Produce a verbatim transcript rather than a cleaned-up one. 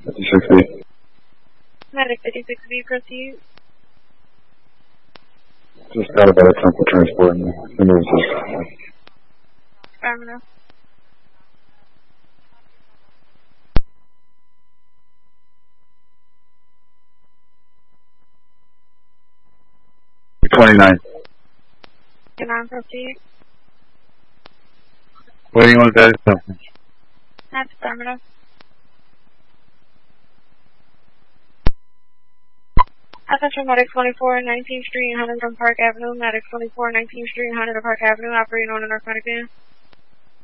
fifty-six B. Medic fifty-six B, proceed. Just got about a temple transport and the news. Affirmative. twenty-nine. twenty-nine, proceed. Waiting on that something. That's affirmative. Attention, Medic twenty-four, nineteenth Street and Huntington Park Avenue. Medic twenty-four, nineteenth Street and Huntington Park Avenue, operating on a narcotic van.